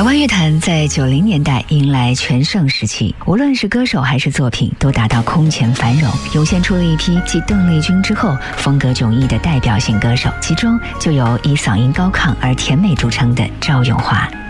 台湾乐坛在90年代迎来全盛时期，无论是歌手还是作品都达到空前繁荣，涌现出了一批继邓丽君之后风格迥异的代表性歌手，其中就有以嗓音高亢而甜美著称的赵咏华。